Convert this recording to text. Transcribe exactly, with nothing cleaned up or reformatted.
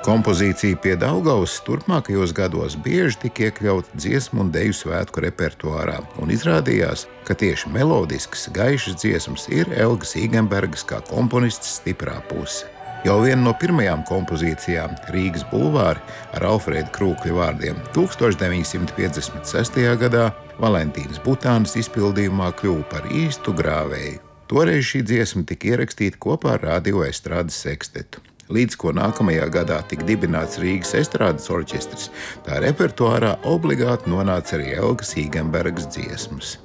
Kompozīcija pie Daugavas turpmākajos gados bieži tika iekļauta dziesmu un deju svētku repertuārā, un izrādījās, ka tieši melodiskas, gaišas dziesmas ir Elgas Īgenbergas kā komponistes stiprā puse. Jau viena no pirmajām kompozīcijām, Rīgas bulvāri, ar Alfrēda Krūkļa vārdiem, tūkstoš deviņi simti piecdesmit sestajā gadā Valentīnas Butānas izpildījumā kļuva par īstu grāvēju. Toreiz šī dziesma tika ierakstīta kopā ar Radio Estrādes sekstetu. Līdz ko nākamajā gadā tika dibināts Rīgas estrādes orķestris, tā repertuārā obligāti nonāca arī Elgas Īgenbergas dziesmas.